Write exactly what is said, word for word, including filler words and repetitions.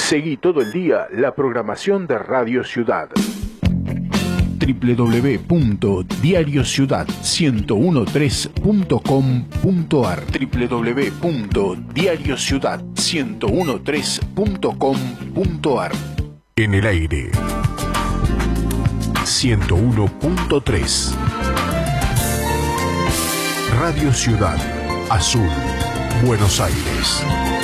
Seguí todo el día la programación de Radio Ciudad. doble u doble u doble u punto diario ciudad ciento trece punto com punto ar doble u doble u doble u punto diario ciudad ciento trece punto com punto ar. En el aire ciento uno punto tres. Radio Ciudad, Azul, Buenos Aires.